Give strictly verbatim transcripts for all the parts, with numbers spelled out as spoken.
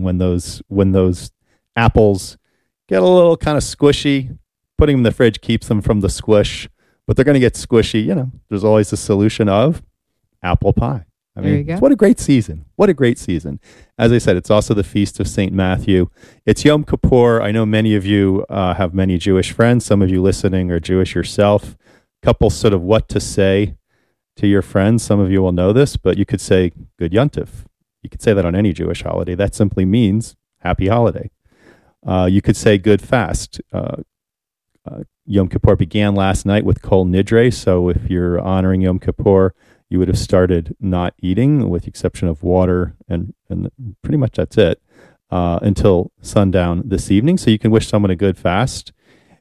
season when those when those apples get a little kind of squishy. Putting them in the fridge keeps them from the squish, but they're going to get squishy. You know, there's always a solution of apple pie. I There you mean, go. what a great season. What a great season. As I said, it's also the Feast of Saint Matthew. It's Yom Kippur. I know many of you uh, have many Jewish friends. Some of you listening are Jewish yourself. Couple sort of what to say to your friends. Some of you will know this, but you could say Good Yontif. You could say that on any Jewish holiday. That simply means happy holiday. Uh, you could say Good Fast. Uh, uh, Yom Kippur began last night with Kol Nidre, so if you're honoring Yom Kippur, you would have started not eating, with the exception of water, and, and pretty much that's it, uh, until sundown this evening. So you can wish someone a good fast.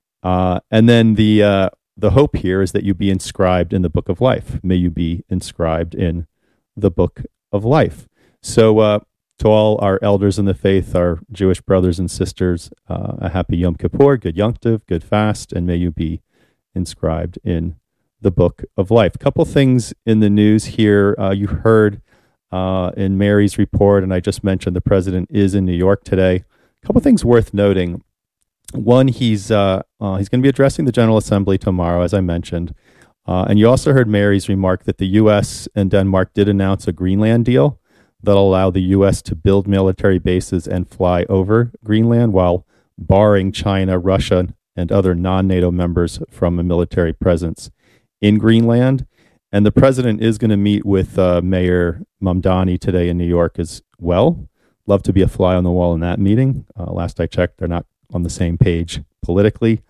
Uh, and then the uh, the hope here is that you be inscribed in the book of life. May you be inscribed in the book of life. So uh, to all our elders in the faith, our Jewish brothers and sisters, uh, a happy Yom Kippur, good Yom Tov, good fast, and may you be inscribed in the book of life. A couple things in the news here. Uh, you heard uh, in Mary's report, and I just mentioned the president is in New York today. A couple things worth noting. One, he's uh, uh, he's going to be addressing the General Assembly tomorrow, as I mentioned. Uh, and you also heard Mary's remark that the U S and Denmark did announce a Greenland deal that'll allow the U S to build military bases and fly over Greenland while barring China, Russia, and other non-NATO members from a military presence in Greenland. And the president is going to meet with uh, Mayor Mamdani today in New York as well. Love to be a fly on the wall in that meeting. Uh, last I checked, they're not on the same page politically.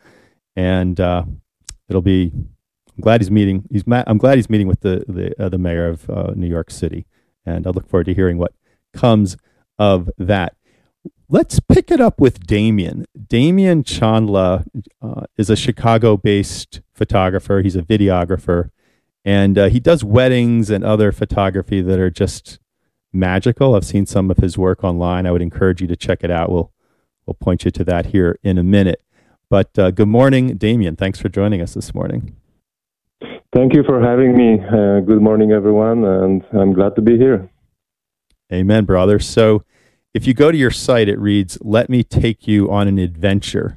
And uh, it'll be, I'm glad he's meeting, he's ma- I'm glad he's meeting with the, the, uh, the mayor of uh, New York City. And I look forward to hearing what comes of that. Let's pick it up with Damien. Damien Chandla uh, is a Chicago-based photographer. He's a videographer. And uh, he does weddings and other photography that are just magical. I've seen some of his work online. I would encourage you to check it out. We'll, we'll point you to that here in a minute. But uh, good morning, Damien. Thanks for joining us this morning. Thank you for having me. Uh, good morning, everyone, and I'm glad to be here. Amen, brother. So if you go to your site, it reads, "Let me take you on an adventure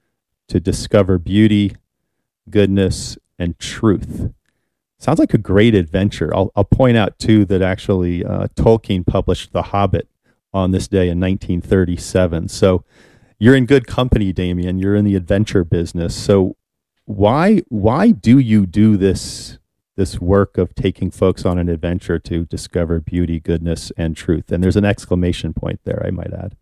to discover beauty, goodness, and truth." Sounds like a great adventure. I'll, I'll point out, too, that actually uh, Tolkien published The Hobbit on this day in nineteen thirty-seven. So you're in good company, Damien. You're in the adventure business. So Why why do you do this this work of taking folks on an adventure to discover beauty, goodness, and truth? And there's an exclamation point there, I might add.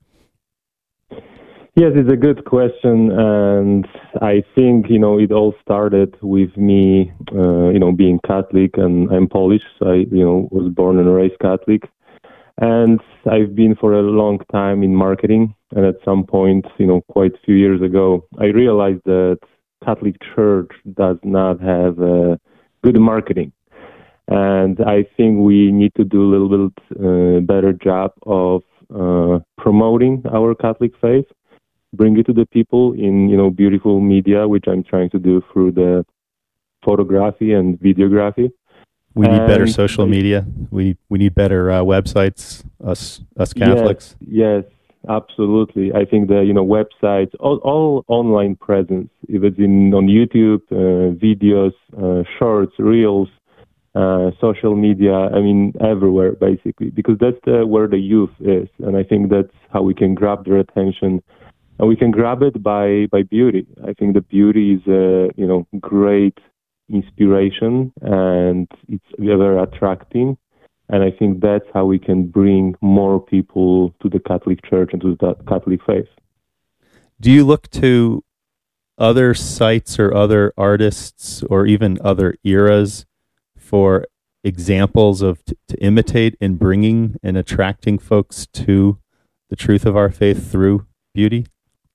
Yes, it's a good question, and I think, you know, it all started with me, uh, you know, being Catholic, and I'm Polish, so I, you know, was born and raised Catholic, and I've been for a long time in marketing, and at some point, you know, quite a few years ago, I realized that Catholic Church does not have uh, good marketing. And I think we need to do a little bit uh, better job of uh, promoting our Catholic faith, bring it to the people in, you know, beautiful media, which I'm trying to do through the photography and videography. We need and better social media. We we need better uh, websites, us us Catholics. Yes, yes. Absolutely. I think the, you know, websites, all, all online presence, if it's in on YouTube, uh, videos, uh, shorts, reels, uh, social media, I mean, everywhere, basically, because that's the, where the youth is. And I think that's how we can grab their attention. And we can grab it by, by beauty. I think the beauty is a, you know, great inspiration, and it's very attracting. And I think that's how we can bring more people to the Catholic Church and to the Catholic faith. Do you look to other sites or other artists or even other eras for examples of t- to imitate in bringing and attracting folks to the truth of our faith through beauty?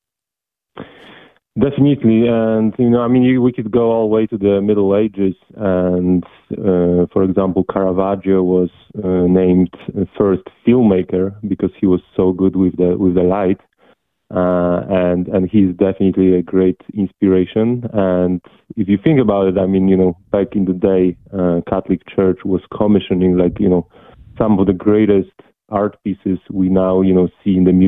Definitely, and you know, I mean, you, we could go all the way to the Middle Ages, and uh, for example, Caravaggio was uh, named first filmmaker because he was so good with the with the light, uh, and and he's definitely a great inspiration. And if you think about it, I mean, you know, back in the day, uh, Catholic Church was commissioning, like, you know, some of the greatest art pieces we now, you know, see in the